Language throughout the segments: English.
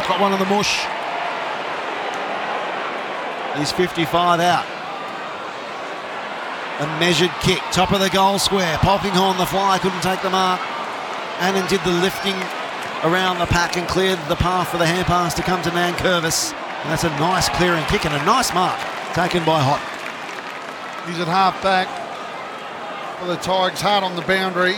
got one on the mush. He's 55 out. A measured kick, top of the goal square. Polkinghorne, the fly, couldn't take the mark. Annan did the lifting around the pack and cleared the path for the hand pass to come to Nankervis. And that's a nice clearing kick and a nice mark taken by Hot. He's at half back for the Tigers, hard on the boundary.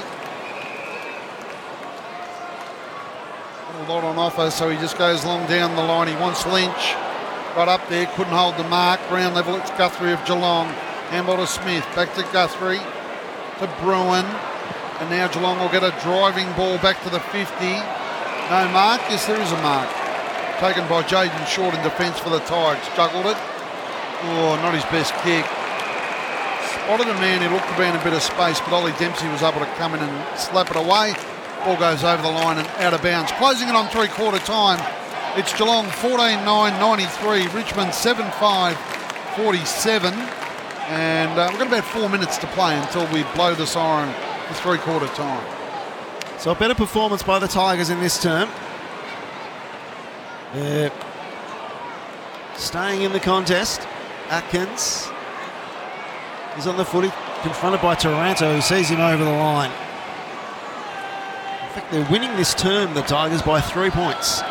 Not a lot on offer, so he just goes long down the line. He wants Lynch. Got up there, couldn't hold the mark. Ground level, it's Guthrie of Geelong. Handball to Smith, back to Guthrie, to Bruin. And now Geelong will get a driving ball back to the 50. No mark? Yes, there is a mark. Taken by Jaden Short in defence for the Tigers. Juggled it. Oh, not his best kick. Spotted a man who looked to be in a bit of space, but Ollie Dempsey was able to come in and slap it away. Ball goes over the line and out of bounds. Closing it on three-quarter time. It's Geelong 14-9-93, Richmond 7-5, 47. And we've got about 4 minutes to play until we blow the siren for three-quarter time. So a better performance by the Tigers in this term. Staying in the contest. Atkins is on the footy, confronted by Taranto, who sees him over the line. In fact, they're winning this term, the Tigers, by 3 points.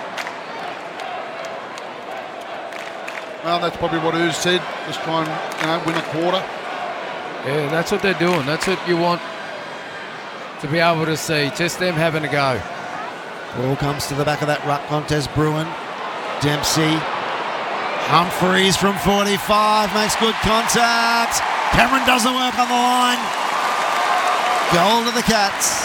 Well, that's probably what Ooze said. Just try and win a quarter. Yeah, that's what they're doing. That's what you want to be able to see. Just them having a go. Ball comes to the back of that ruck contest. Bruin, Dempsey, Humphreys from 45 makes good contact. Cameron does the work on the line. Goal to the Cats.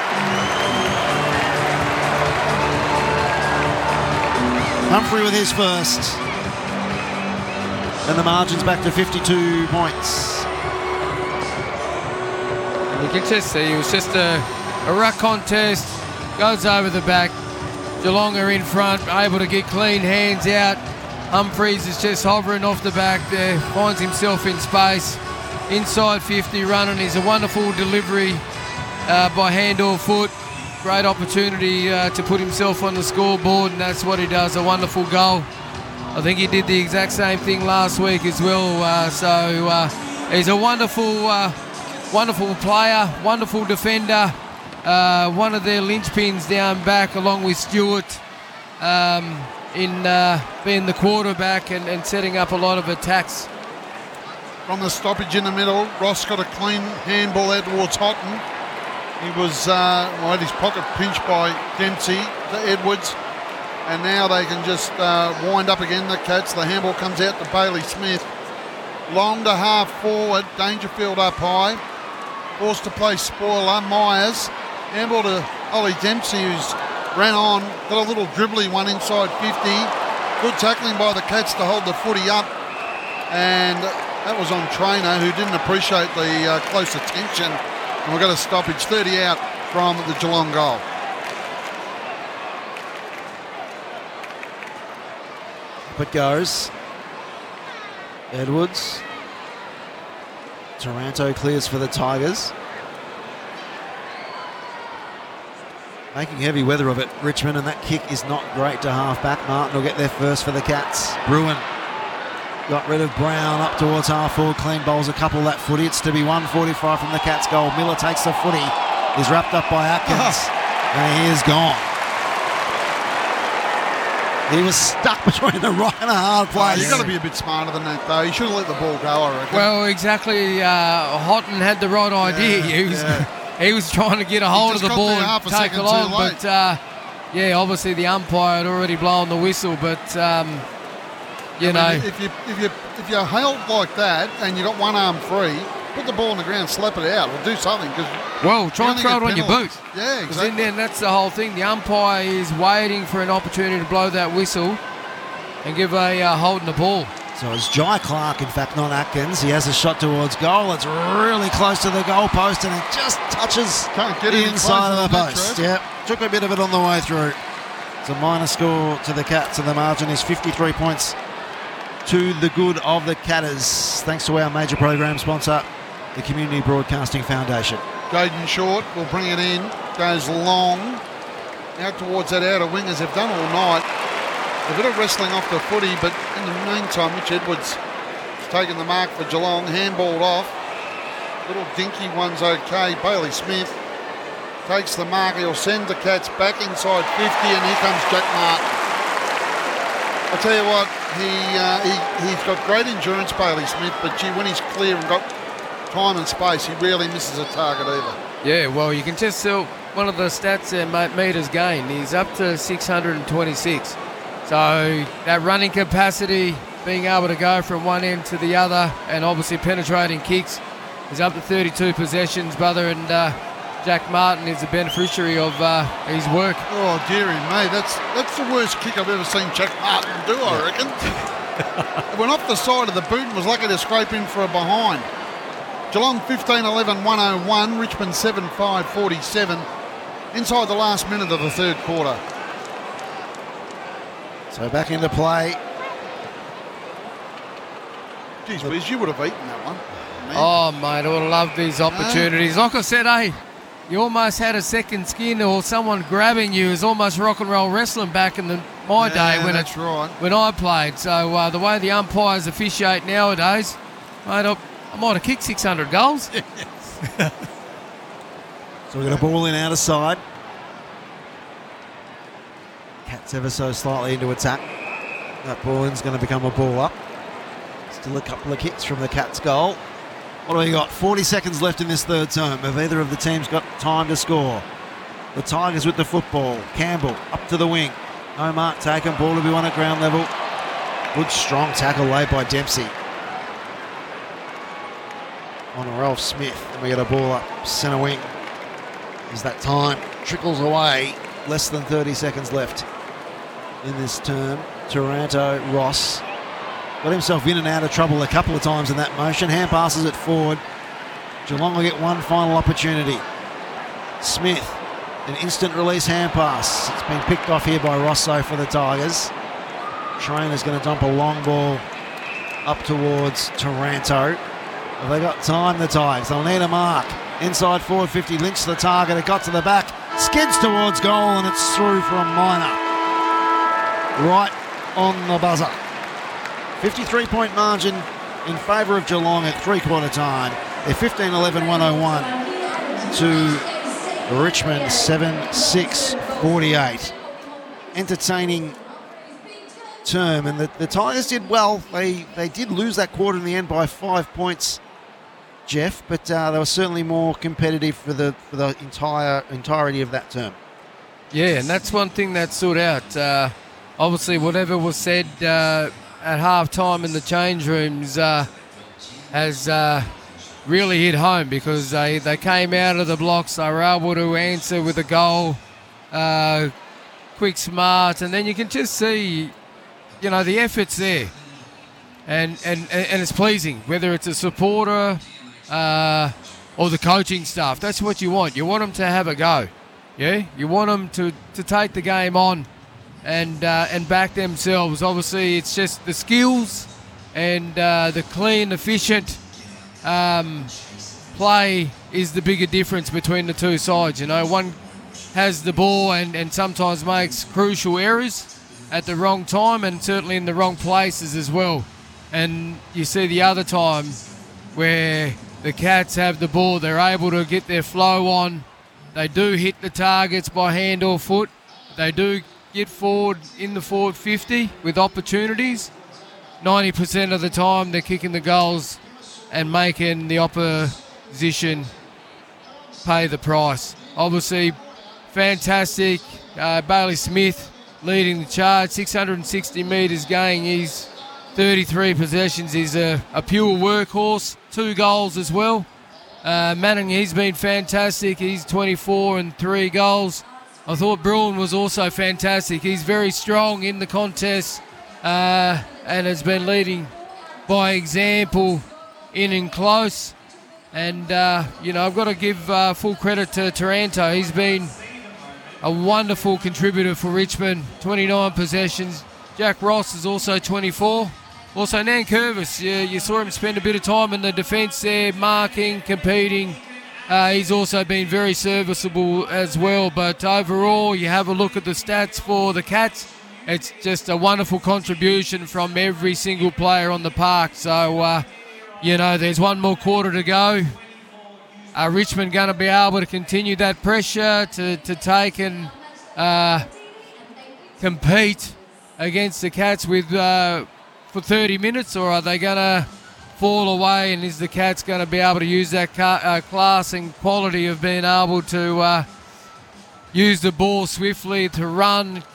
Humphrey with his first. And the margin's back to 52 points. You can just see it was just a ruck contest. Goes over the back. Geelong are in front, able to get clean hands out. Humphreys is just hovering off the back there, finds himself in space. Inside 50 running is a wonderful delivery by hand or foot. Great opportunity to put himself on the scoreboard, and that's what he does, a wonderful goal. I think he did the exact same thing last week as well. So he's a wonderful player, wonderful defender. One of their linchpins down back, along with Stewart, in being the quarterback and setting up a lot of attacks. From the stoppage in the middle, Ross got a clean handball out towards Houghton. He was had his pocket pinched by Dempsey to Edwards. And now they can just wind up again, the Cats. The handball comes out to Bailey Smith. Long to half forward, Dangerfield up high. Forced to play spoiler, Myers. Handball to Ollie Dempsey, who's ran on, got a little dribbly one inside 50. Good tackling by the Cats to hold the footy up. And that was on Trainer, who didn't appreciate the close attention. And we've got a stoppage, 30 out from the Geelong goal. Up it goes. Edwards. Taranto clears for the Tigers. Making heavy weather of it, Richmond, and that kick is not great to half-back. Martin will get there first for the Cats. Bruin got rid of Brown up towards half-forward. Clean bowls a couple that footy. It's to be 145 from the Cats' goal. Miller takes the footy. He's wrapped up by Atkins. And he is gone. He was stuck between the rock and a hard place. You've got to be a bit smarter than that, though. You should have let the ball go, I reckon. Well, exactly. Houghton had the right idea. He was trying to get a hold of the ball and take along. But, obviously the umpire had already blown the whistle. But, If you're held like that and you got one arm free, put the ball on the ground, slap it out, or do something. Try and throw it on your boot. Yeah, exactly. Then that's the whole thing. The umpire is waiting for an opportunity to blow that whistle and give a holding the ball. So it's Jai Clark, in fact, not Atkins. He has a shot towards goal. It's really close to the goal post, and it just touches the inside of the post. Yep, took a bit of it on the way through. It's a minor score to the Cats, and the margin is 53 points to the good of the Catters. Thanks to our major program sponsor, the Community Broadcasting Foundation. Jaden Short will bring it in, goes long, out towards that outer wing as they've done all night. A bit of wrestling off the footy, but in the meantime, Mitch Edwards has taken the mark for Geelong, handballed off. Little dinky one's okay. Bailey Smith takes the mark. He'll send the Cats back inside 50, and here comes Jack Martin. I tell you what, he's got great endurance, Bailey Smith, but gee, when he's clear and got time and space, he rarely misses a target either. Yeah, well, you can just tell one of the stats there, metres gained. He's up to 626. So that running capacity, being able to go from one end to the other, and obviously penetrating kicks, is up to 32 possessions, brother, and Jack Martin is the beneficiary of his work. Oh, dearie me, that's the worst kick I've ever seen Jack Martin do, I reckon. It went off the side of the boot and was lucky to scrape in for a behind. Geelong 15-11-101, Richmond 7-5-47, inside the last minute of the third quarter. So back into play. Geez whiz, you would have eaten that one. Man. Oh, mate, I would have loved these opportunities. Like I said, you almost had a second skin, or someone grabbing you. Is almost rock and roll wrestling back in my day when I played. So the way the umpires officiate nowadays, mate, I might have kicked 600 goals. So we've got a ball in out of side. Cats ever so slightly into attack. That ball in's going to become a ball up. Still a couple of kicks from the Cats' goal. What do we got? 40 seconds left in this third term. Have either of the teams got time to score? The Tigers with the football. Campbell up to the wing. No mark taken. Ball to be won at ground level. Good strong tackle laid by Dempsey. On Ralph Smith. And we get a ball up centre wing. As that time trickles away. Less than 30 seconds left in this term. Taranto Ross got himself in and out of trouble a couple of times in that motion. Hand passes it forward. Geelong will get one final opportunity. Smith, an instant release hand pass. It's been picked off here by Rosso for the Tigers. Trainer's going to dump a long ball up towards Taranto. Have they got time, the Tigers? They'll need a mark. Inside forward 50, Lynch to the target. It got to the back, skids towards goal, and it's through for a minor. Right on the buzzer. 53-point margin in favour of Geelong at three-quarter time. They're 15-11-101 to Richmond 7-6-48. Entertaining term, and the Tigers did well. They did lose that quarter in the end by 5 points, Jeff, but they were certainly more competitive for the entirety of that term. Yeah, and that's one thing that stood out. Obviously, whatever was said at half-time in the change rooms has really hit home, because they came out of the blocks, they were able to answer with a goal, quick, smart, and then you can just see, the effort's there. And it's pleasing, whether it's a supporter or the coaching staff. That's what you want. You want them to have a go. Yeah, you want them to take the game on and back themselves. Obviously, it's just the skills and the clean, efficient play is the bigger difference between the two sides. One has the ball and sometimes makes crucial errors at the wrong time, and certainly in the wrong places as well. And you see the other time where the Cats have the ball, they're able to get their flow on. They do hit the targets by hand or foot. They do get forward in the forward 50 with opportunities. 90% of the time they're kicking the goals and making the opposition pay the price. Obviously, fantastic. Bailey Smith leading the charge, 660 metres gained. He's 33 possessions. He's a pure workhorse. 2 goals as well. Manning, he's been fantastic. He's 24 and 3 goals. I thought Bruin was also fantastic. He's very strong in the contest and has been leading by example in and close. And, I've got to give full credit to Taranto. He's been a wonderful contributor for Richmond. 29 possessions. Jack Ross is also 24. Also, Nankervis, you saw him spend a bit of time in the defence there, marking, competing. He's also been very serviceable as well. But overall, you have a look at the stats for the Cats. it's just a wonderful contribution from every single player on the park. So, there's one more quarter to go. Richmond going to be able to continue that pressure to take and compete against the Cats with for 30 minutes, or are they going to fall away, and is the Cats going to be able to use that class and quality of being able to use the ball swiftly, to run,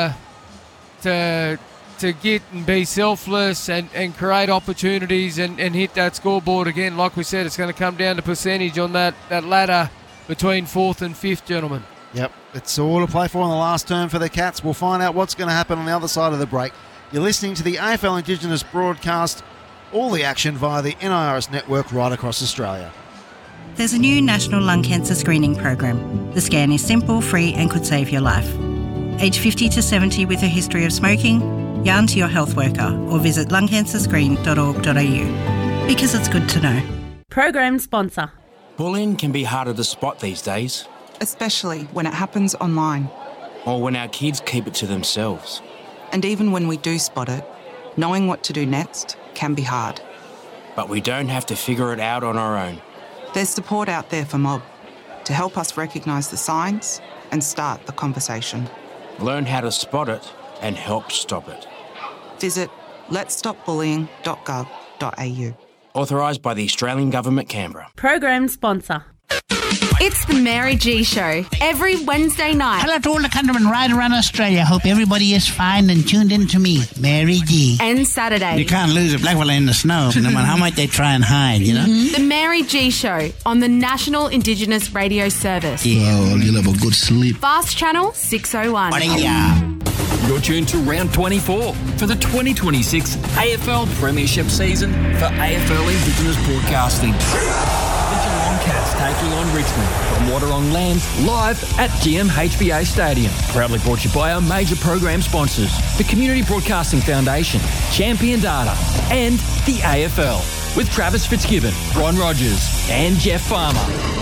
to get and be selfless and create opportunities and hit that scoreboard again? Like we said, it's going to come down to percentage on that ladder between 4th and 5th, gentlemen. Yep, it's all to play for on the last term for the Cats. We'll find out what's going to happen on the other side of the break. You're listening to the AFL Indigenous broadcast, all the action via the NIRS network right across Australia. There's a new National Lung Cancer Screening Program. The scan is simple, free and could save your life. Age 50 to 70 with a history of smoking, yarn to your health worker or visit lungcancerscreen.org.au. Because it's good to know. Program sponsor. Bullying can be harder to spot these days. Especially when it happens online. Or when our kids keep it to themselves. And even when we do spot it, knowing what to do next can be hard. But we don't have to figure it out on our own. There's support out there for Mob to help us recognise the signs and start the conversation. Learn how to spot it and help stop it. Visit letsstopbullying.gov.au. Authorised by the Australian Government, Canberra. Program sponsor. It's the Mary G Show every Wednesday night. Hello to all the countrymen right around Australia. Hope everybody is fine and tuned in to me, Mary G. And Saturday. You can't lose a black fella in the snow, no matter how much they try and hide, you know? The Mary G Show on the National Indigenous Radio Service. Yeah, well, you'll have a good sleep. Fast Channel 601. You're tuned to round 24 for the 2026 AFL Premiership season for AFL Indigenous Broadcasting. The Geelong Cats taking on Richmond from Water on Land live at GMHBA Stadium. Proudly brought to you by our major program sponsors, the Community Broadcasting Foundation, Champion Data and the AFL, with Travis Fitzgibbon, Ron Rogers and Jeff Farmer.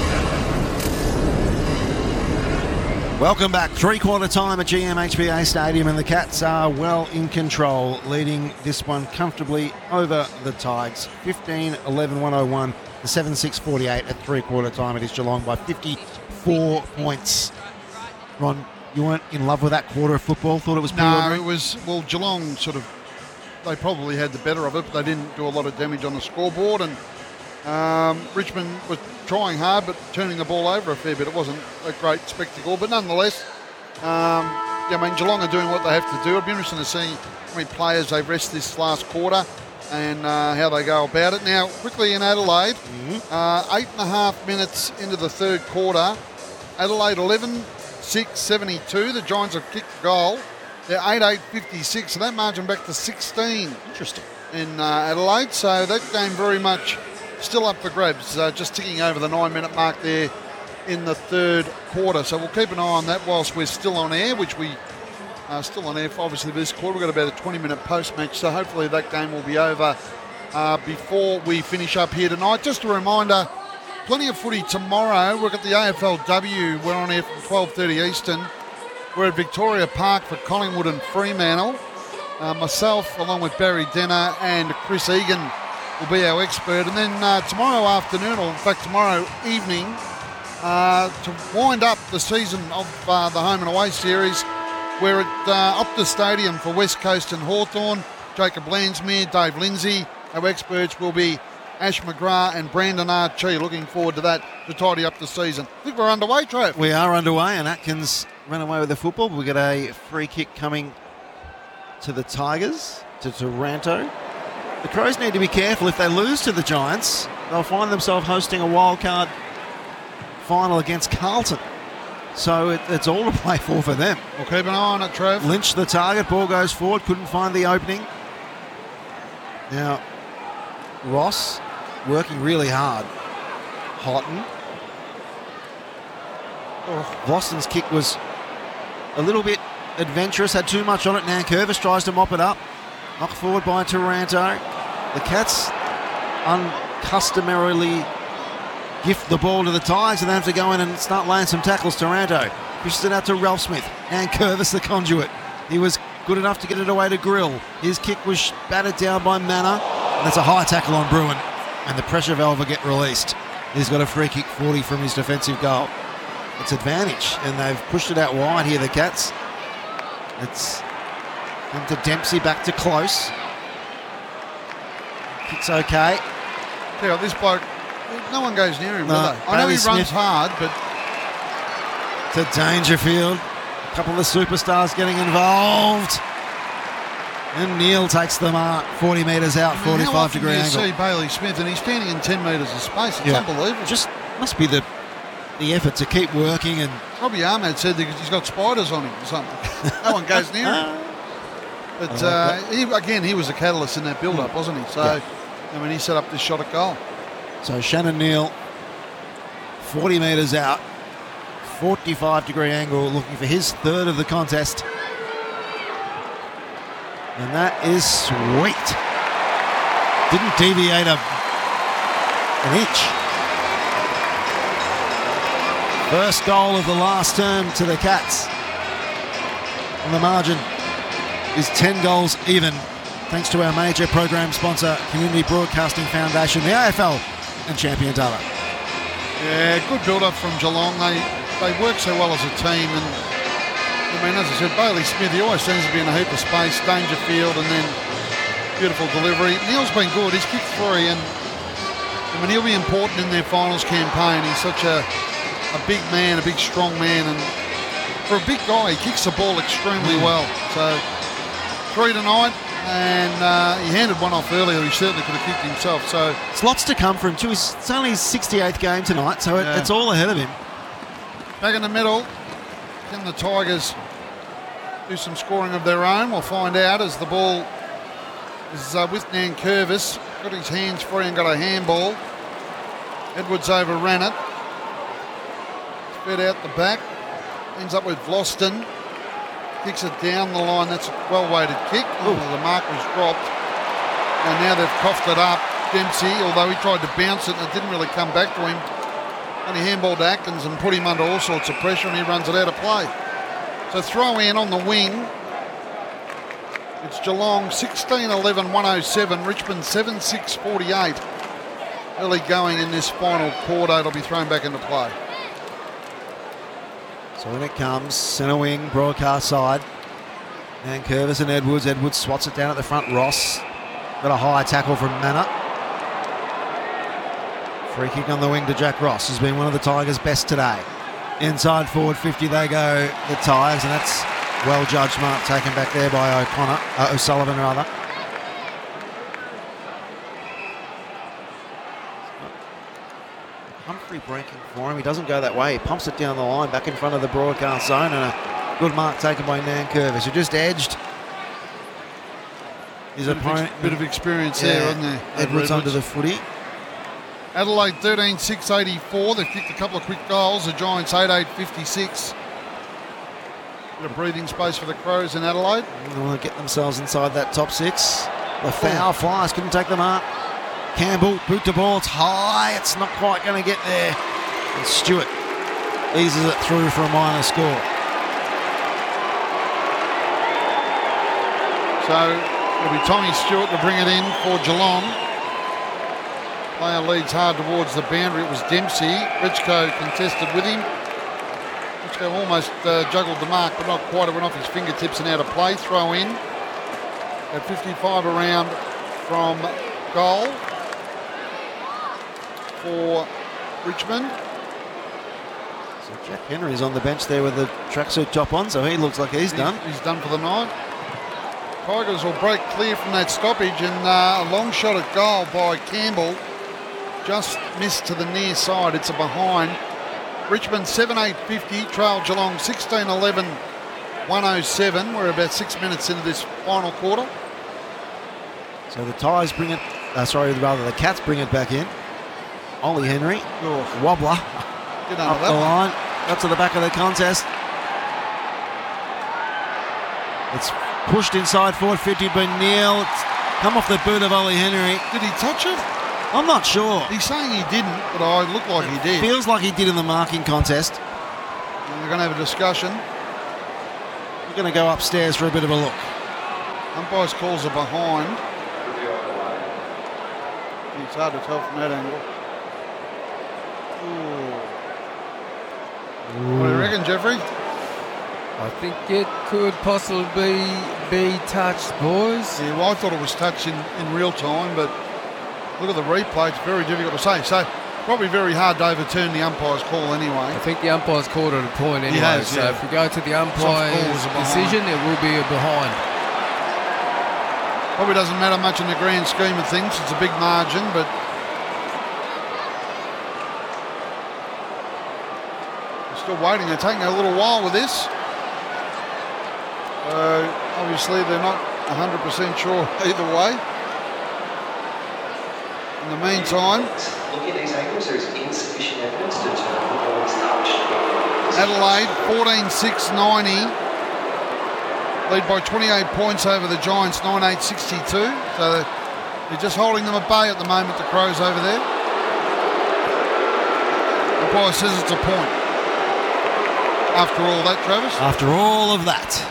Welcome back. Three-quarter time at GMHBA Stadium, and the Cats are well in control, leading this one comfortably over the Tigers. 15-11-101 to 7-6-48 at three-quarter time. It is Geelong by 54 points. Ron, you weren't in love with that quarter of football? Thought it was pretty ordinary? No, it was, well, Geelong they probably had the better of it, but they didn't do a lot of damage on the scoreboard, and Richmond was trying hard but turning the ball over a fair bit. It wasn't a great spectacle, but nonetheless, Geelong are doing what they have to do. It'll be interesting to see how many players they've rested this last quarter and how they go about it. Now, quickly in Adelaide, 8.5 minutes into the third quarter, Adelaide 11-6-72. The Giants have kicked the goal. They're 8-8-56, so that margin back to 16. Interesting. In Adelaide, so that game very much still up for grabs, just ticking over the 9-minute mark there in the third quarter. So we'll keep an eye on that whilst we're still on air, which we are still on air for obviously this quarter. We've got about a 20-minute post-match, so hopefully that game will be over before we finish up here tonight. Just a reminder, plenty of footy tomorrow. We've got the AFLW. We're on air from 12:30 Eastern. We're at Victoria Park for Collingwood and Fremantle. Myself, along with Barry Denner and Chris Egan, will be our expert. And then tomorrow afternoon, or in fact tomorrow evening, to wind up the season of the home and away series, we're at Optus Stadium for West Coast and Hawthorn. Jacob Landsmere, Dave Lindsay. Our experts will be Ash McGrath and Brandon Archie. Looking forward to that to tidy up the season. I think we're underway, Trev. We are underway, and Atkins ran away with the football. We get a free kick coming to the Tigers, to Taranto. The Crows need to be careful. If they lose to the Giants, they'll find themselves hosting a wildcard final against Carlton. So it's all to play for them. We'll keep an eye on it, Trev. Lynch the target, ball goes forward, couldn't find the opening. Now, Ross working really hard. Houghton. Boston's kick was a little bit adventurous, had too much on it. Nankervis tries to mop it up. Knocked forward by Taranto. The Cats uncustomarily gift the ball to the Tigers and they have to go in and start laying some tackles. Taranto pushes it out to Ralph Smith. Nankervis, the conduit. He was good enough to get it away to Grill. His kick was battered down by Manor. And that's a high tackle on Bruin. And the pressure valve will get released. He's got a free kick 40 from his defensive goal. It's advantage, and they've pushed it out wide here, the Cats. It's come to Dempsey, back to Close. Kick's okay. Yeah, this bloke, no one goes near him, do they? I know Bailey he runs Smith. hard, but... To Dangerfield. A couple of the superstars getting involved. And Neil takes the mark, 40 metres out, 45-degree angle. You see Bailey Smith, and he's standing in 10 metres of space. It's unbelievable. Just must be the effort to keep working. And Robbie Ahmed said that he's got spiders on him or something. No one goes near him. But he was a catalyst in that build-up, wasn't he? So, I mean, he set up this shot at goal. So Shannon Neal, 40 metres out, 45-degree angle, looking for his third of the contest. And that is sweet. Didn't deviate an inch. First goal of the last term to the Cats. And the margin is 10 goals even, thanks to our major program sponsor, Community Broadcasting Foundation, the AFL and Champion Data. Yeah, good build-up from Geelong. They work so well as a team, and I mean, as I said, Bailey Smith, he always seems to be in a heap of space. Dangerfield, and then beautiful delivery. Neil's been good. He's kicked 3, and I mean, he'll be important in their finals campaign. He's such a big man, a big strong man, and for a big guy, he kicks the ball extremely well. So 3 tonight, and he handed one off earlier. He certainly could have kicked himself. So it's lots to come from. It's only his 68th game tonight, so it's all ahead of him. Back in the middle, can the Tigers do some scoring of their own? We'll find out as the ball is with Nankervis. Got his hands free and got a handball. Edwards overran it. Sped out the back. Ends up with Vlosten. Kicks it down the line. That's a well-weighted kick. The mark was dropped. And now they've coughed it up. Dempsey, although he tried to bounce it and it didn't really come back to him. And he handballed Atkins and put him under all sorts of pressure, and he runs it out of play. So throw in on the wing. It's Geelong 16-11-107, Richmond 7-6-48. Early going in this final quarter. It'll be thrown back into play. So when it comes, centre wing, broadcast side. Nankervis and Edwards. Edwards swats it down at the front. Ross got a high tackle from Manor. Free kick on the wing to Jack Ross, who's been one of the Tigers' best today. Inside forward 50 they go, the Tigers, and that's well judged mark taken back there by O'Sullivan rather. Humphrey breaking for him. He doesn't go that way. He pumps it down the line back in front of the broadcast zone, and a good mark taken by Nankervis, who just edged his opponent. Bit of experience there, wasn't there? Edwards under the footy. Adelaide 13-6-84. They've kicked a couple of quick goals. The Giants 8-8-56. Bit of breathing space for the Crows in Adelaide. They want to get themselves inside that top 6. The foul flies, couldn't take the mark. Campbell, boot to ball, it's high, it's not quite going to get there. And Stewart eases it through for a minor score. So it'll be Tommy Stewart to bring it in for Geelong. Player leads hard towards the boundary. It was Dempsey. Richko contested with him. Richko almost juggled the mark, but not quite. It went off his fingertips and out of play. Throw in. At 55 around from goal for Richmond. So Jack Henry's on the bench there with the tracksuit top on, so he looks like he's done. He's done for the night. Tigers will break clear from that stoppage, and a long shot at goal by Campbell. Just missed to the near side. It's a behind. Richmond 7-8-50, trail Geelong 16-11-107. We're about 6 minutes into this final quarter. So the Tigers bring it, the Cats bring it back in. Ollie Henry, wobbler, Get up the line, up to the back of the contest. It's pushed inside forward 50 by Neil. It's come off the boot of Ollie Henry. Did he touch it? I'm not sure. He's saying he didn't, but I look like he did. Feels like he did in the marking contest. And they're going to have a discussion. We're going to go upstairs for a bit of a look. Umpire's calls are behind. It's hard to tell from that angle. Ooh. What do you reckon, Jeffrey? I think it could possibly be touched, boys. Yeah, well, I thought it was touched in real time, but look at the replay. It's very difficult to say. So probably very hard to overturn the umpire's call anyway. I think the umpire's called it a point anyway. Has, so yeah. if we go to the umpire's decision, it will be a behind. Probably doesn't matter much in the grand scheme of things. It's a big margin, but we're still waiting. They're taking a little while with this. Obviously, they're not 100% sure either way. In the meantime, looking at these angles, there is insufficient evidence to determine the ball is touched. Adelaide 14-6-90. Lead by 28 points over the Giants, 9-8-62. So they're just holding them at bay at the moment, the Crows over there. The umpire says it's a point. After all that, Travis? After all of that.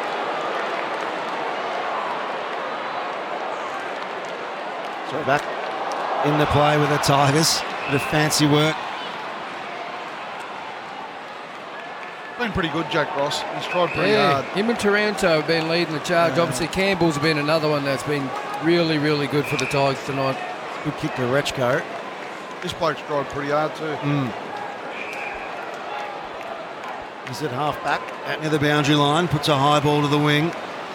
So back in the play with the Tigers. Bit of fancy work. Been pretty good, Jack Ross. He's tried pretty hard. Him and Taranto have been leading the charge. Obviously, Campbell's been another one that's been really, really good for the Tigers tonight. Good kick to Rechko. This bloke's tried pretty hard too. He's at half back, out near the boundary line, puts a high ball to the wing.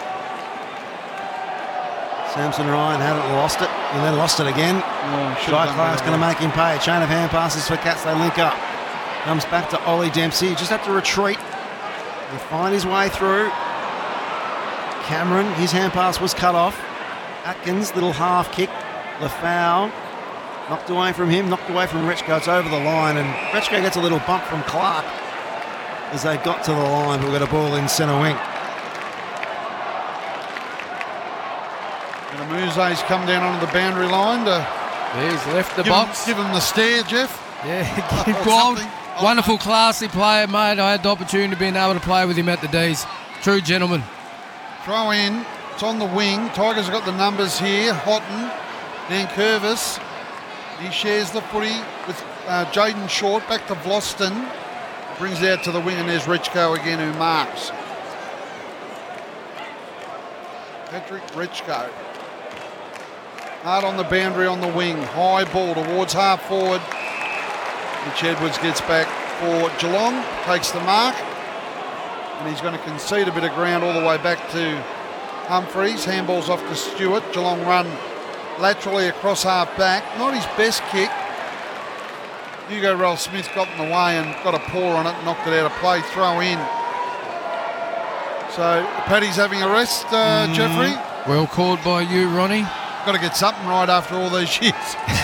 Samson Ryan hadn't lost it, and then lost it again. Shai Clark's going to make him pay. Chain of hand passes for Cats, they link up. Comes back to Ollie Dempsey, just have to retreat. He'll find his way through. Cameron, his hand pass was cut off. Atkins, little half kick. Lafau, knocked away from him, knocked away from Rechko. It's over the line, and Rechko gets a little bump from Clark as they got to the line, but we've got a ball in centre wing. And Muse's come down onto the boundary line to he's left the box. Give him the stare, Jeff. Yeah, wonderful, classy player, mate. I had the opportunity of being able to play with him at the D's. True gentleman. Throw in. It's on the wing. Tigers have got the numbers here. Houghton, Nankervis. He shares the footy with Jaden Short. Back to Vlosten. Brings it out to the wing, and there's Rechko again who marks. Patrick Rechko. Hard on the boundary on the wing. High ball towards half forward. Mitch Edwards gets back for Geelong. Takes the mark. And he's going to concede a bit of ground all the way back to Humphreys. Handball's off to Stewart. Geelong run laterally across half back. Not his best kick. Hugo Ralph-Smith got in the way and got a paw on it and knocked it out of play. Throw in. So Paddy's having a rest, Jeffrey. Well called by you, Ronnie. Got to get something right after all these years.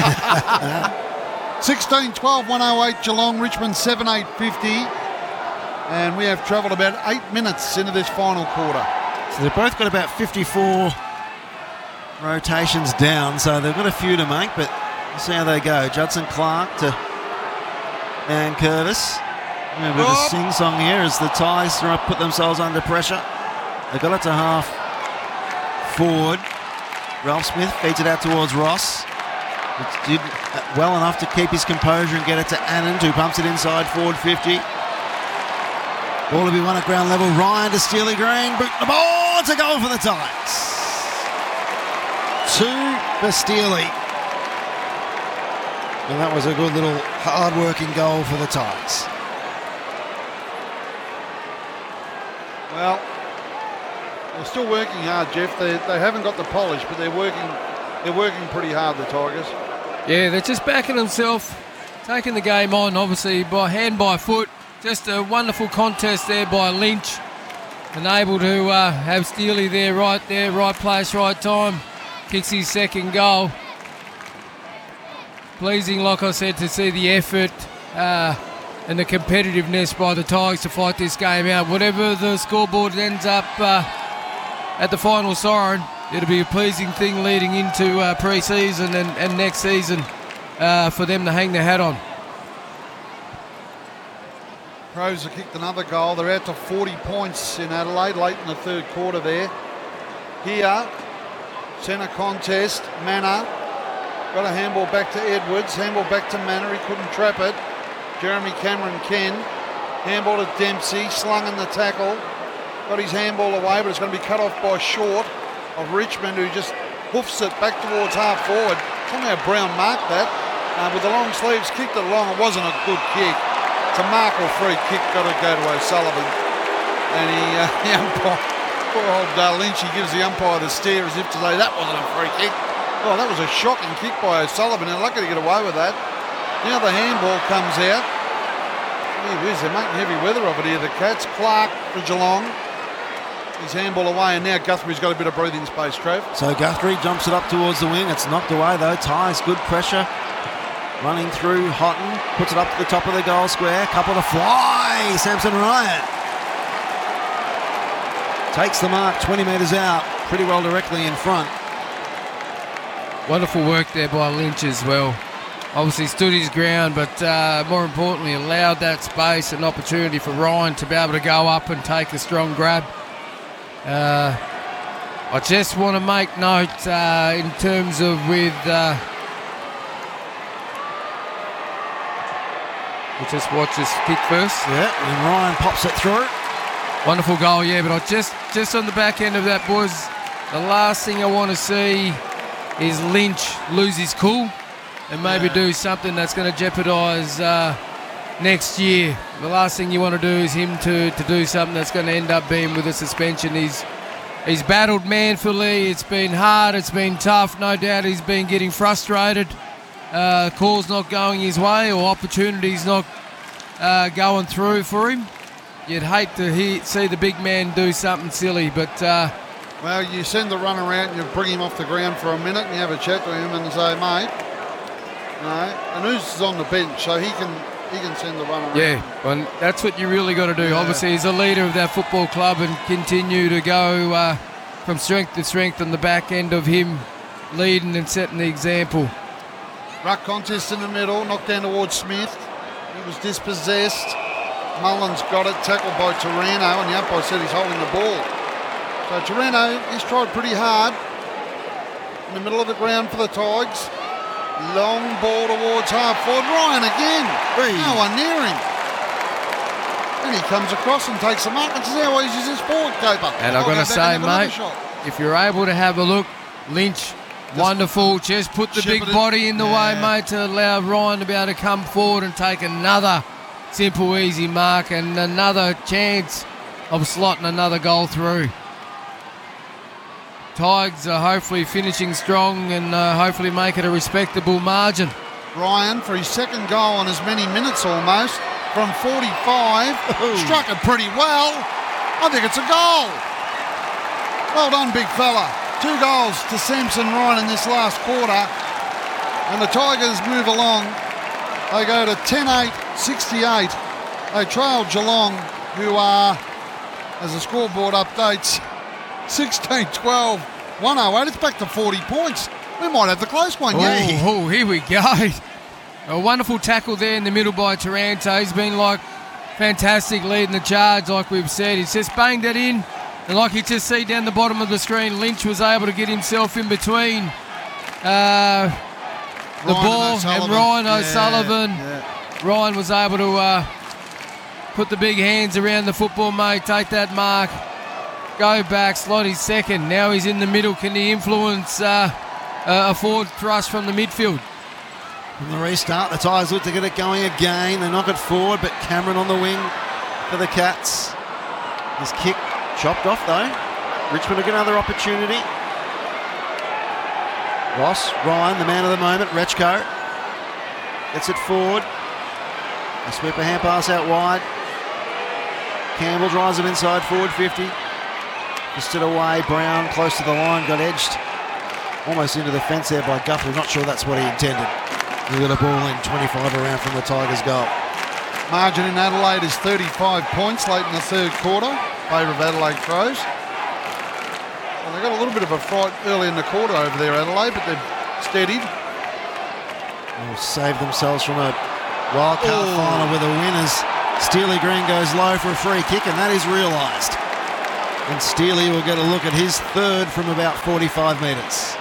16-12, 108 Geelong, Richmond 7-8-50. And we have travelled about 8 minutes into this final quarter. So they've both got about 54 rotations down, so they've got a few to make, but we'll see how they go. Judson Clark to Nankervis. A bit of a sing-song here as the Ties put themselves under pressure. They got it to half forward. Ralph Smith feeds it out towards Ross. It did well enough to keep his composure and get it to Anand, who pumps it inside forward 50. Ball to be won at ground level. Ryan to Steely Green. Boot the ball. It's a goal for the Tigers. 2 for Steely. And that was a good little hard-working goal for the Tigers. Well, they're still working hard, Jeff. They haven't got the polish, but they're working pretty hard, the Tigers. Yeah, they're just backing themselves, taking the game on, obviously, by hand, by foot. Just a wonderful contest there by Lynch. And able to have Steely there, right place, right time. Kicks his second goal. Pleasing, like I said, to see the effort and the competitiveness by the Tigers to fight this game out. Whatever the scoreboard ends up at the final siren, it'll be a pleasing thing leading into pre-season and next season for them to hang their hat on. Crows have kicked another goal. They're out to 40 points in Adelaide late in the third quarter there. here. Centre contest, Manor. Got a handball back to Edwards, handball back to Manor, he couldn't trap it. Jeremy Cameron can. Handball to Dempsey, slung in the tackle. Got his handball away, but it's going to be cut off by Short of Richmond, who just hoofs it back towards half forward. Somehow Brown marked that. With the long sleeves, kicked it along. It wasn't a good kick. It's a mark or free kick, got to go to O'Sullivan. And the umpire, poor old Lynch, he gives the umpire the stare as if to say that wasn't a free kick. Oh, that was a shocking kick by O'Sullivan. They're lucky to get away with that. Now the handball comes out. Gee whiz, they're making heavy weather of it here, the Cats. Clark for Geelong. His handball away, and now Guthrie's got a bit of breathing space, Trev. So Guthrie jumps it up towards the wing. It's knocked away though. Ties, good pressure. Running through Houghton, puts it up to the top of the goal square. Couple to fly. Samson Ryan takes the mark 20 metres out. Pretty well directly in front. Wonderful work there by Lynch as well. Obviously stood his ground, but more importantly allowed that space and opportunity for Ryan to be able to go up and take a strong grab. I just want to make note in terms of with... we'll just watch this kick first. Yeah, and Ryan pops it through. Wonderful goal, yeah, but I just on the back end of that, boys, the last thing I want to see is Lynch lose his cool and maybe do something that's going to jeopardise next year. The last thing you want to do is him to do something that's going to end up being with a suspension. He's battled manfully. It's been hard. It's been tough. No doubt he's been getting frustrated. Calls not going his way or opportunities not going through for him. You'd hate to see the big man do something silly, but... well, you send the runner out and you bring him off the ground for a minute and you have a chat to him and say, mate, no. And who's on the bench, so he can send the runner out. Yeah, well, that's what you really got to do. Yeah. Obviously, he's a leader of that football club and continue to go from strength to strength on the back end of him leading and setting the example. Ruck contest in the middle, knocked down towards Smith. He was dispossessed. Mullins got it, tackled by Taranto, and the umpire said he's holding the ball. So Taranto, he's tried pretty hard. In the middle of the ground for the Tigers. Long ball towards half forward. Ryan again. No one near him. And he comes across and takes the mark and says, how easy is this forward keeper? And I've got to say, mate, if you're able to have a look, Lynch, wonderful. Just put the big body in the way, mate, to allow Ryan to be able to come forward and take another simple, easy mark and another chance of slotting another goal through. Tigers are hopefully finishing strong and hopefully make it a respectable margin. Ryan for his second goal on as many minutes almost from 45. Struck it pretty well. I think it's a goal. Well done, big fella. 2 goals to Samson Ryan in this last quarter. And the Tigers move along. They go to 10-8-68. They trail Geelong, who are, as the scoreboard updates, 16-12, 108. It's back to 40 points. We might have the close one, yeah. Oh, here we go. A wonderful tackle there in the middle by Taranto. He's been fantastic leading the charge, like we've said. He's just banged it in. And like you just see down the bottom of the screen, Lynch was able to get himself in between the ball and Ryan O'Sullivan. Yeah. Ryan was able to put the big hands around the football, mate, take that mark, go back, slot his second. Now he's in the middle. Can he influence a forward thrust from the midfield? From the restart, the Tigers look to get it going again. They knock it forward, but Cameron on the wing for the Cats. His kick chopped off though. Richmond will get another opportunity. Ross, Ryan, the man of the moment, Rechko gets it forward. A sweeper hand pass out wide. Campbell drives it inside forward 50. Fisted away, Brown close to the line, got edged almost into the fence there by Guthrie. Not sure that's what he intended. He got a ball in 25 around from the Tigers' goal. Margin in Adelaide is 35 points late in the third quarter. Favour of Adelaide Crows. Well, they got a little bit of a fright early in the quarter over there, Adelaide, but they've steadied. They'll save themselves from a wildcard final with the winners. Steely Green goes low for a free kick, and that is realised. And Steely will get a look at his third from about 45 metres.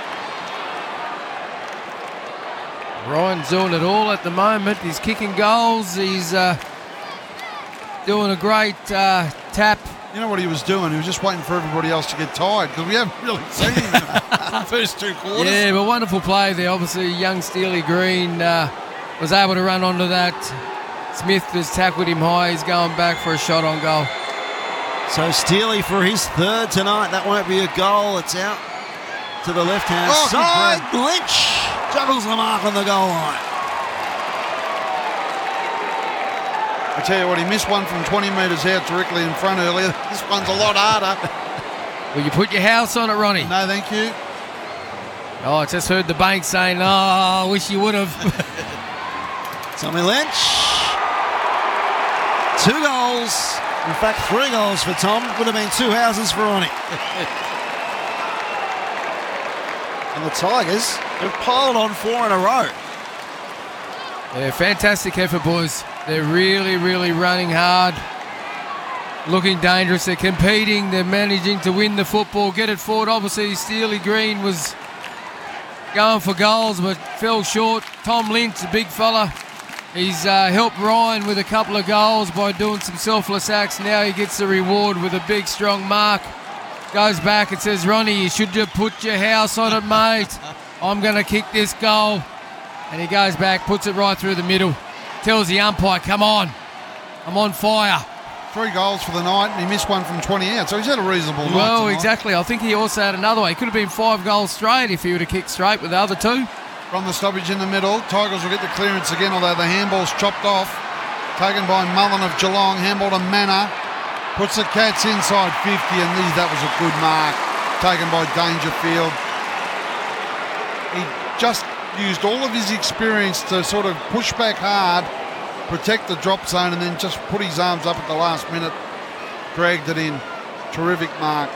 Ryan's doing it all at the moment. He's kicking goals. He's doing a great tap. You know what he was doing? He was just waiting for everybody else to get tired because we haven't really seen him in the first 2 quarters. Yeah, but wonderful play there. Obviously, young Steely Green was able to run onto that. Smith has tackled him high. He's going back for a shot on goal. So Steely for his third tonight. That won't be a goal. It's out to the left-hand side. Lynch juggles the mark on the goal line. I tell you what, he missed one from 20 metres out directly in front earlier. This one's a lot harder. Will you put your house on it, Ronnie? No, thank you. Oh, I just heard the bank saying, oh, I wish you would have. Tommy Lynch. 2 goals. In fact, 3 goals for Tom. Would have been 2 houses for Ronnie. And the Tigers have piled on 4 in a row. Yeah, fantastic effort, boys. They're really, really running hard. Looking dangerous. They're competing. They're managing to win the football. Get it forward. Obviously, Steely Green was going for goals, but fell short. Tom Lynch, a big fella. He's helped Ryan with a couple of goals by doing some selfless acts. Now he gets the reward with a big, strong mark. Goes back and says, Ronnie, you should have put your house on it, mate. I'm going to kick this goal. And he goes back, puts it right through the middle. Tells the umpire, come on. I'm on fire. 3 goals for the night, and he missed one from 20 out, so he's had a reasonable night. Well, tonight. exactly. I think he also had another one. He could have been 5 goals straight if he would have kicked straight with the other 2. From the stoppage in the middle, Tigers will get the clearance again, although the handball's chopped off. Taken by Mullen of Geelong, handball to Manor. Puts the Cats inside 50, and that was a good mark. Taken by Dangerfield. He just used all of his experience to sort of push back hard, protect the drop zone, and then just put his arms up at the last minute. Dragged it in. Terrific mark.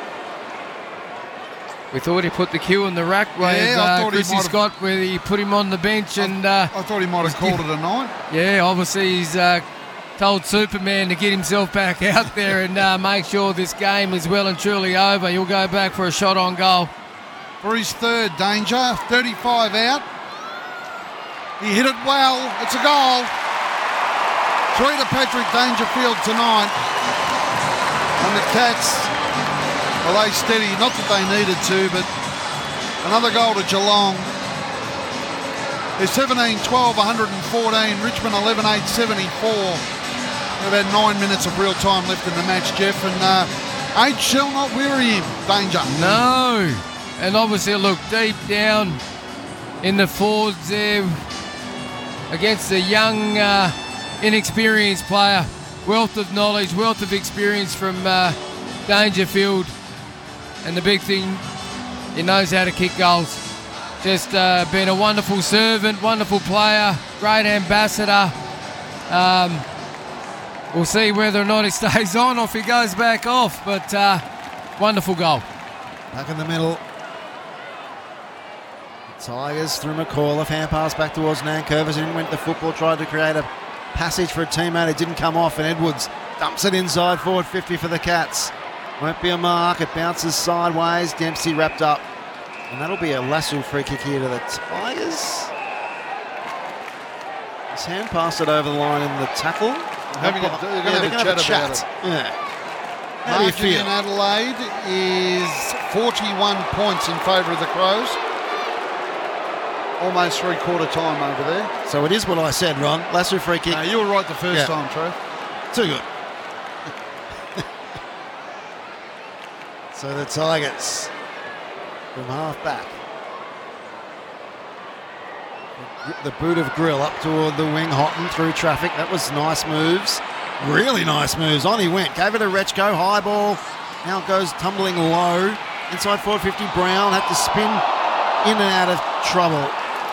We thought he put the cue in the rack with Chrissy Scott, where he put him on the bench. I thought he might have called it a night. Yeah, obviously he's told Superman to get himself back out there and make sure this game is well and truly over. He'll go back for a shot on goal. For his third, Danger, 35 out. He hit it well. It's a goal. 3 to Patrick Dangerfield tonight. And the Cats, well, they steady. Not that they needed to, but another goal to Geelong. They're 17-12, 114. Richmond 11-8, 74. About 9 minutes of real time left in the match, Jeff. And age shall not weary him, Danger. No. And obviously, look, deep down in the forwards there against a young, inexperienced player. Wealth of knowledge, wealth of experience from Dangerfield. And the big thing, he knows how to kick goals. Just been a wonderful servant, wonderful player, great ambassador. We'll see whether or not he stays on or if he goes back off. But wonderful goal. Back in the middle. Tigers through McCall, hand pass back towards Nankervis. In went the football, tried to create a passage for a teammate. It didn't come off, and Edwards dumps it inside forward 50 for the Cats. Won't be a mark. It bounces sideways. Dempsey wrapped up. And that'll be a Lasso free kick here to the Tigers. His hand passed it over the line in the tackle. They're going to have a chat about it. Yeah. How do you feel? In Adelaide is 41 points in favour of the Crows. Almost 3/4 time over there. So it is what I said, Ron. Lasso free kick. No, you were right the first time, Trev. Too good. So the Tigers from half back. The boot of Grill up toward the wing, Houghton through traffic. That was nice moves. Really nice moves. On he went. Gave it to Rechko. High ball. Now it goes tumbling low. Inside forward 50. Brown had to spin in and out of trouble.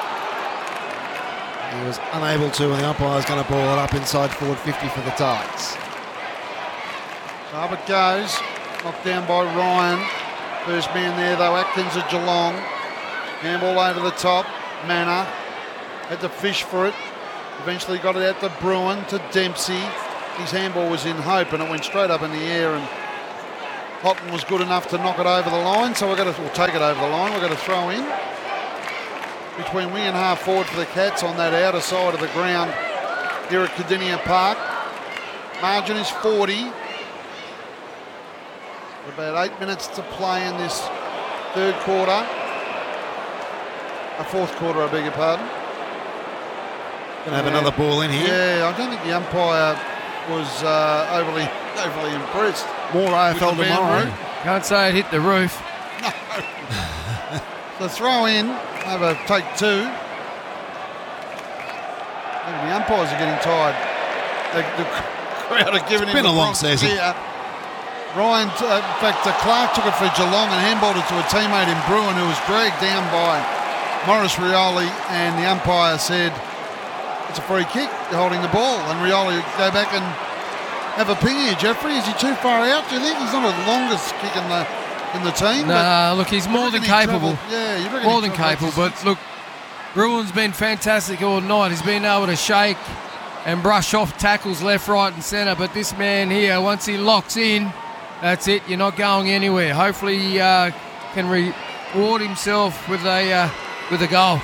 He was unable to, and the umpire's going to ball it up inside forward 50 for the Tigers. So up it goes. Knocked down by Ryan. First man there, though, Atkins of Geelong. Handball over the top. Manor had to fish for it. Eventually got it out to Bruin, to Dempsey. His handball was in hope, and it went straight up in the air, and Houghton was good enough to knock it over the line, so we'll take it over the line. We're going to throw in between wing and half forward for the Cats on that outer side of the ground here at Cardinia Park. Margin is 40. About 8 minutes to play in this third quarter. Fourth quarter, I beg your pardon. Going to have another ball in here. Yeah, I don't think the umpire was overly impressed. More AFL tomorrow. Can't say it hit the roof. No. So throw in, have a take two. Maybe the umpires are getting tired. The crowd are giving him been a long season. Ryan, in fact, Clark took it for Geelong and handballed it to a teammate in Bruin who was dragged down by Morris Rioli, and the umpire said, it's a free kick, you're holding the ball. And Rioli would go back and have a ping here. Jeffrey, is he too far out, do you think? He's not the longest kick in the team. Nah, look, he's more than capable. Yeah, you reckon more than capable. But look, Bruin's been fantastic all night. He's been able to shake and brush off tackles left, right and centre. But this man here, once he locks in, that's it. You're not going anywhere. Hopefully he can reward himself with a goal.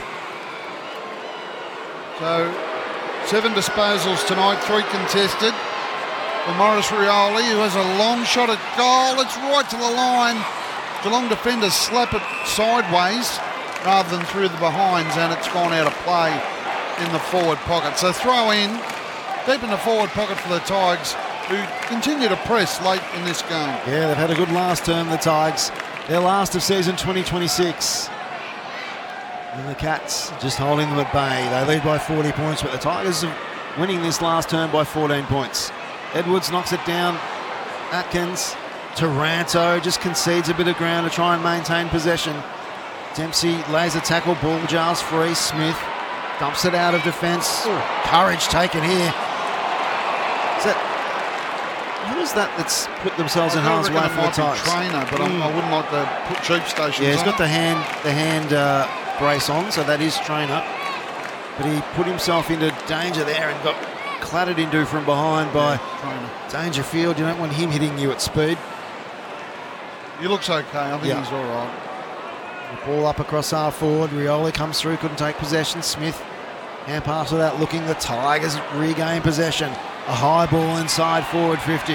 So 7 disposals tonight, 3 contested for Morris Rioli, who has a long shot at goal. It's right to the line. Geelong defenders slap it sideways rather than through the behinds, and it's gone out of play in the forward pocket. So throw in, deep in the forward pocket for the Tigers, who continue to press late in this game. Yeah, they've had a good last term, the Tigers. Their last of season 2026. And the Cats just holding them at bay. They lead by 40 points, but the Tigers are winning this last term by 14 points. Edwards knocks it down. Atkins, Taranto just concedes a bit of ground to try and maintain possession. Dempsey lays a tackle, ball jars free. Smith dumps it out of defence. Courage taken here. Is that... Who is that that's put themselves in harm's way for the Tigers? Trainer, but I wouldn't like to put cheap stations on. Yeah, he's got the hand brace on, so that is Trainer. But he put himself into danger there and got clattered into from behind by Dangerfield. You don't want him hitting you at speed. He looks okay. I think he's all right. The ball up across half forward. Rioli comes through, couldn't take possession. Smith, hand pass without looking. The Tigers regain possession. A high ball inside forward 50.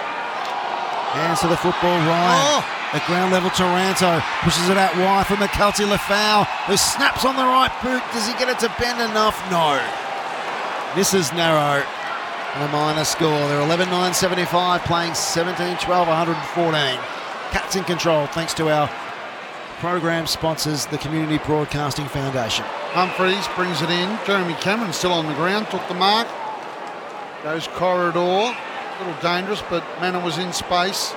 Hands to the football, Ryan. At ground level, Taranto pushes it out wide for McKelty Lefau, who snaps on the right boot. Does he get it to bend enough? No. Misses narrow. And a minor score. They're 11-9-75, playing 17-12, 114. Cats in control, thanks to our program sponsors, the Community Broadcasting Foundation. Humphreys brings it in. Jeremy Cameron still on the ground, took the mark. Goes corridor. A little dangerous, but Manor was in space.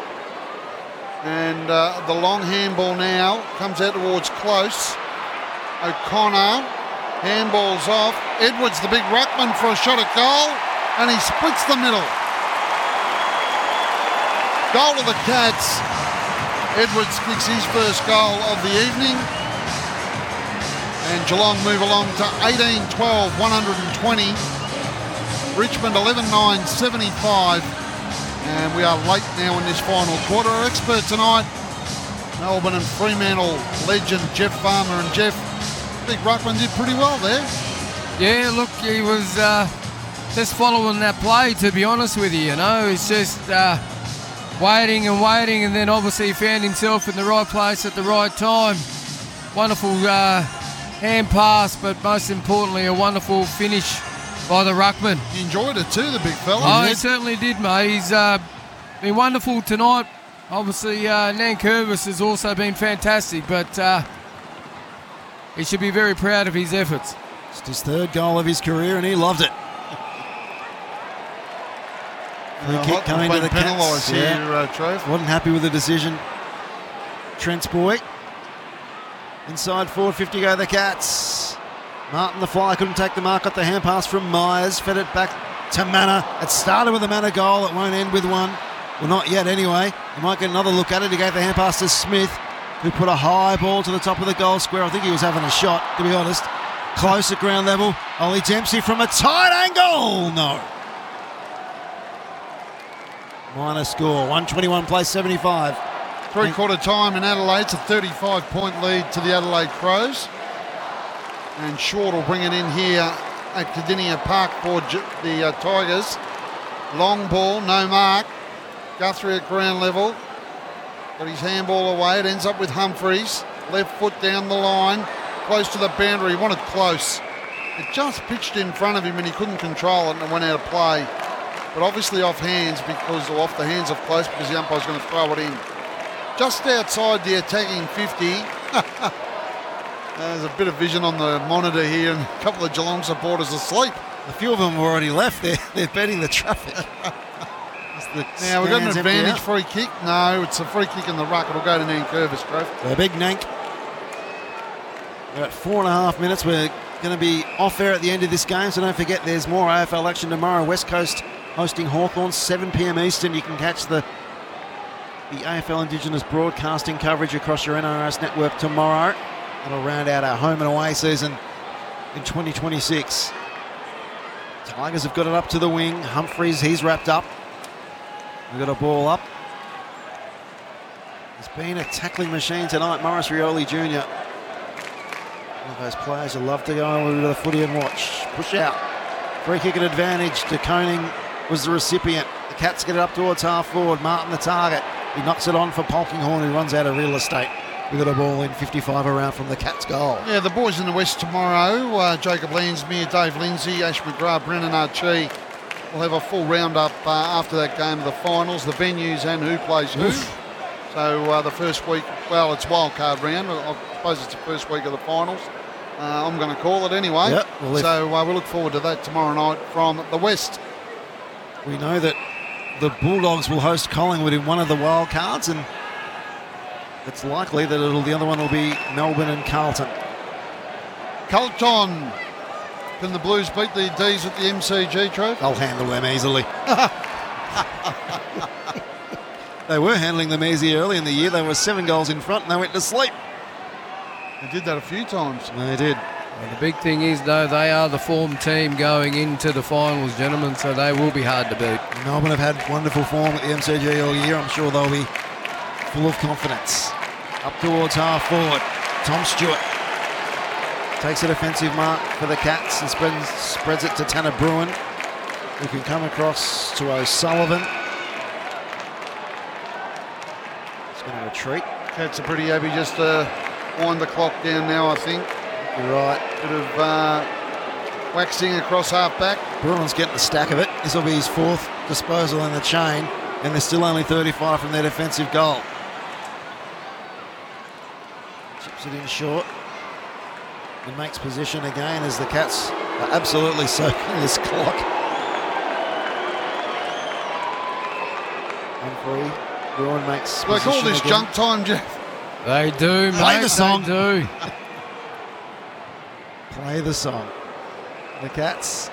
And the long handball now comes out towards close. O'Connor handballs off. Edwards, the big ruckman, for a shot at goal, and he splits the middle. Goal of the Cats. Edwards kicks his first goal of the evening. And Geelong move along to 18-12, 120. Richmond 11-9-75. And we are late now in this final quarter. Our expert tonight, Melbourne and Fremantle legend Jeff Farmer. And Jeff, Big Ruckman did pretty well there. Yeah, look, he was just following that play, to be honest with you. You know, he's just waiting and waiting, and then obviously he found himself in the right place at the right time. Wonderful hand pass, but most importantly, a wonderful finish by the ruckman. He enjoyed it too, the big fella. Oh, he certainly did, mate. He's been wonderful tonight. Obviously, Nankervis has also been fantastic, but he should be very proud of his efforts. It's his third goal of his career, and he loved it. Free kick coming to the Cats. Here, Trev. Wasn't happy with the decision. Trent's boy. Inside forward 50 go the Cats. Martin the Fly couldn't take the mark, got the hand pass from Myers, fed it back to Manor. It started with a Manor goal, it won't end with one. Well, not yet anyway. He might get another look at it. He gave the hand pass to Smith, who put a high ball to the top of the goal square. I think he was having a shot, to be honest. Close at ground level. Ollie Dempsey from a tight angle. No. minor score. 121 plays 75. Three-quarter time in Adelaide. It's a 35-point lead to the Adelaide Crows. And Short will bring it in here at Cardinia Park for the Tigers. Long ball, no mark. Guthrie at ground level. Got his handball away. It ends up with Humphreys. Left foot down the line. Close to the boundary. He wanted close. It just pitched in front of him and he couldn't control it and it went out of play. But obviously off the hands of Close because the umpire's going to throw it in. Just outside the attacking 50. There's a bit of vision on the monitor here and a couple of Geelong supporters asleep. A few of them have already left. They're betting the traffic. Now we've got an advantage free kick. No, it's a free kick in the ruck. It'll go to Nankervis, Trev. So a big Nank. We're at 4.5 minutes. We're going to be off air at the end of this game, so don't forget there's more AFL action tomorrow. West Coast hosting Hawthorn, 7 p.m. Eastern. You can catch the AFL Indigenous broadcasting coverage across your NRS network tomorrow. That'll round out our home and away season in 2026. Tigers have got it up to the wing. Humphreys, he's wrapped up. We've got a ball up. He's been a tackling machine tonight, Morris Rioli Jr. One of those players who love to go on with the footy and watch. Push out. Free kick at advantage. De Koning was the recipient. The Cats get it up towards half forward. Martin the target. He knocks it on for Polkinghorne, who runs out of real estate. We've got a ball in 55 around from the Cats' goal. Yeah, the boys in the West tomorrow, Jacob Landsmere, Dave Lindsay, Ash McGrath, Brennan Archie. We'll have a full roundup after that game of the finals, the venues and who plays who. So the first week, well, it's wildcard round. I suppose it's the first week of the finals. I'm going to call it anyway. Yep, so we look forward to that tomorrow night from the West. We know that the Bulldogs will host Collingwood in one of the wildcards, and it's likely that the other one will be Melbourne and Carlton. Carlton. Can the Blues beat the D's at the MCG, Trev? They'll handle them easily. They were handling them easy early in the year. They were 7 goals in front and they went to sleep. They did that a few times. They did. Well, the big thing is, though, they are the form team going into the finals, gentlemen, so they will be hard to beat. Melbourne have had wonderful form at the MCG all year. I'm sure they'll be full of confidence. Up towards half forward. Tom Stewart takes a defensive mark for the Cats and spreads it to Tanner Bruin, who can come across to O'Sullivan. He's going to retreat. Cats are pretty happy just to wind the clock down now, I think. You're right. Bit of waxing across half back. Bruin's getting the stack of it. This will be his 4th disposal in the chain, and they're still only 35 from their defensive goal. Chips it in short. He makes position again as the Cats are absolutely soaking this clock. Humphrey, Bruin makes They call this again. junk time, Jeff. They do, Play mate. the song. They do. Play the song. The Cats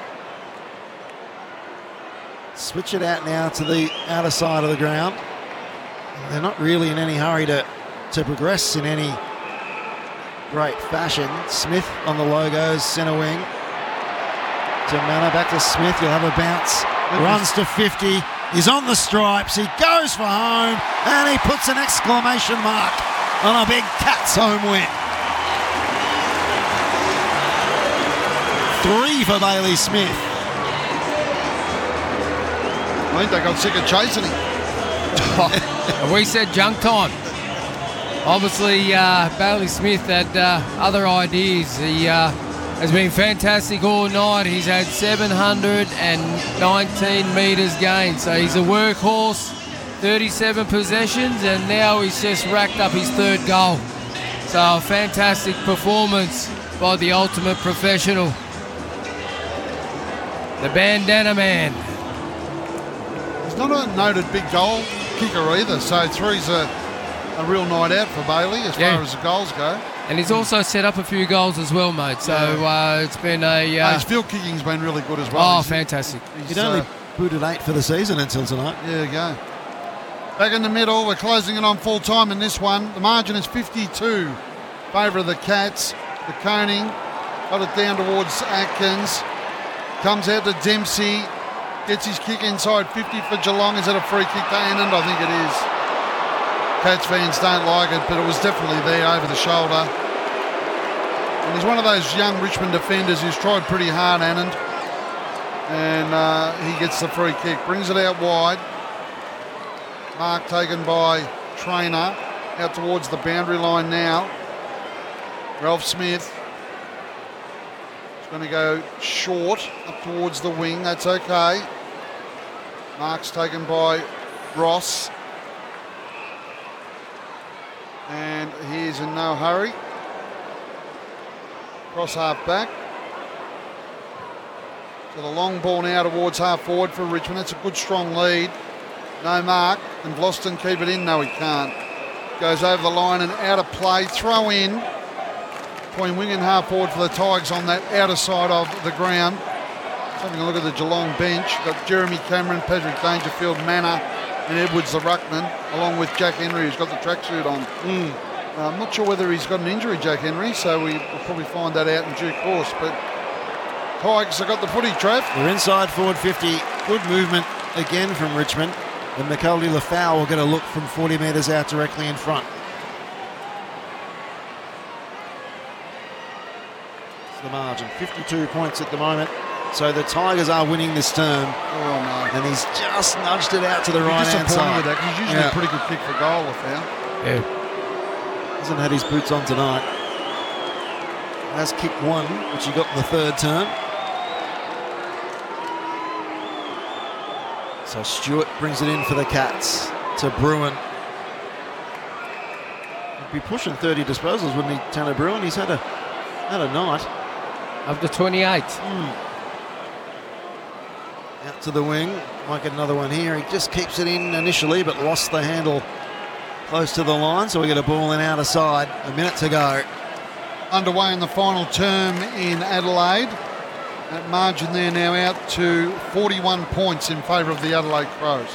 switch it out now to the outer side of the ground. They're not really in any hurry to progress in any great fashion. Smith on the logos, centre wing. To Manor, back to Smith. You'll have a bounce. Runs to 50. He's on the stripes. He goes for home. And he puts an exclamation mark on a big Cats home win. 3 for Bailey Smith. I think they got sick of chasing him. We said junk time. Obviously, Bailey Smith had other ideas. He has been fantastic all night. He's had 719 metres gained. So he's a workhorse, 37 possessions, and now he's just racked up his 3rd goal. So a fantastic performance by the ultimate professional. The bandana man. He's not a noted big goal kicker either, so 3's a real night out for Bailey as far as the goals go. And he's also set up a few goals as well, mate. So it's been a... his field kicking's been really good as well. Oh, fantastic. He'd only booted 8 for the season until tonight. There you go. Back in the middle, we're closing it on full time in this one. The margin is 52. Favour of the Cats. The Koning got it down towards Atkins. Comes out to Dempsey. Gets his kick inside 50 for Geelong. Is that a free kick to Anand? I think it is. Cats fans don't like it, but it was definitely there over the shoulder. And he's one of those young Richmond defenders who's tried pretty hard, Anand. And he gets the free kick. Brings it out wide. Mark taken by Trainer. Out towards the boundary line now. Ralph Smith. He's going to go short up towards the wing. That's okay. Mark's taken by Ross. And he is in no hurry. Cross half back. So the long ball now towards half forward for Richmond. It's a good strong lead. No mark. Can Vlosten keep it in? No, he can't. Goes over the line and out of play. Throw in between wing and half forward for the Tigers on that outer side of the ground. Just having a look at the Geelong bench. Got Jeremy Cameron, Patrick Dangerfield, Manna and Edwards the ruckman, along with Jack Henry, who's got the tracksuit on. I'm not sure whether he's got an injury, Jack Henry, so we'll probably find that out in due course. But Tigers have got the footy, Trav. They're inside forward 50. Good movement again from Richmond. And Macaulay Lafau will get a look from 40 metres out directly in front. It's the margin, 52 points at the moment. So the Tigers are winning this term. Oh, no. And he's just nudged it out to the right-hand side. With that, 'cause he's usually a pretty good kick for goal, Lafau. Yeah. Hasn't had his boots on tonight. Has kicked one, which he got in the third term. So Stewart brings it in for the Cats to Bruin. He'd be pushing 30 disposals, wouldn't he, Tanner Bruin? He's had a night. Up to 28. Out to the wing. Might get another one here. He just keeps it in initially, but lost the handle close to the line. So we get a ball in outer side. A minute to go. Underway in the final term in Adelaide. That margin there now out to 41 points in favour of the Adelaide Crows.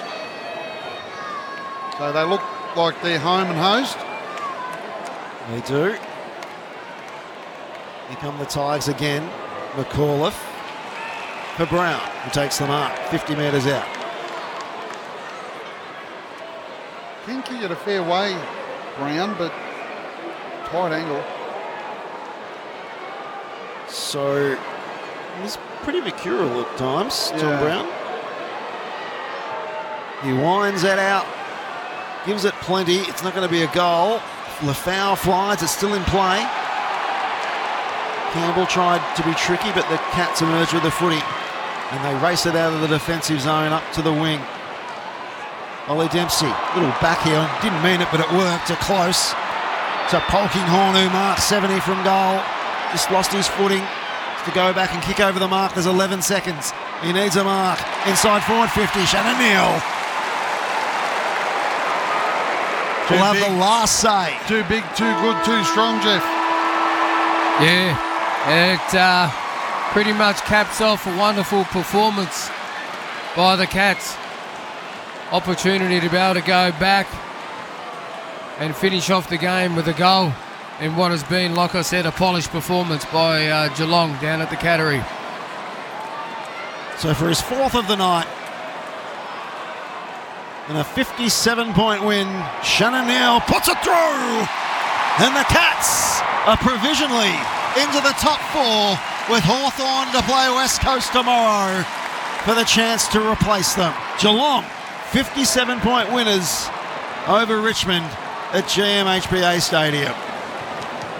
So they look like they're home and host. They do. Here come the Tigers again. McAuliffe for Brown, who takes the mark 50 metres out. Can kick it a fair way, Brown, but tight angle. So he's pretty mercurial at times, Tom Brown. He winds that out, gives it plenty. It's not going to be a goal. Lafau flies, it's still in play. Campbell tried to be tricky, but the Cats emerge with the footy. And they race it out of the defensive zone up to the wing. Ollie Dempsey, little backheel, didn't mean it, but it worked. To close. To Polkinghorn, who marked 70 from goal. Just lost his footing. To go back and kick over the mark. There's 11 seconds. He needs a mark. Inside forward 50. Shannon Neal. We'll have the last say. Too big, too good, too strong, Jeff. Yeah, it pretty much caps off a wonderful performance by the Cats. Opportunity to be able to go back and finish off the game with a goal in what has been, like I said, a polished performance by Geelong down at the Cattery. So for his fourth of the night, in a 57-point win, Shannon Neal puts it through. And the Cats are provisionally into the top four, with Hawthorn to play West Coast tomorrow for the chance to replace them. Geelong, 57-point winners over Richmond at GMHBA Stadium.